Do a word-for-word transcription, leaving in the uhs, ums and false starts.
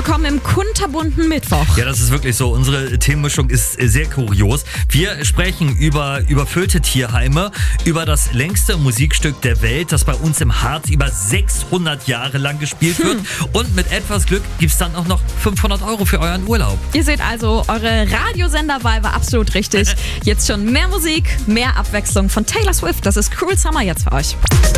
willkommen im kunterbunten Mittwoch. Ja, das ist wirklich so. Unsere Themenmischung ist sehr kurios. Wir sprechen über überfüllte Tierheime, über das längste Musikstück der Welt, das bei uns im Harz über sechshundert Jahre lang gespielt wird. Hm. Und mit etwas Glück gibt es dann auch noch fünfhundert Euro für euren Urlaub. Ihr seht also, eure Radiosenderwahl war absolut richtig. Jetzt schon mehr Musik, mehr Abwechslung von Taylor Swift. Das ist Cruel Summer jetzt für euch.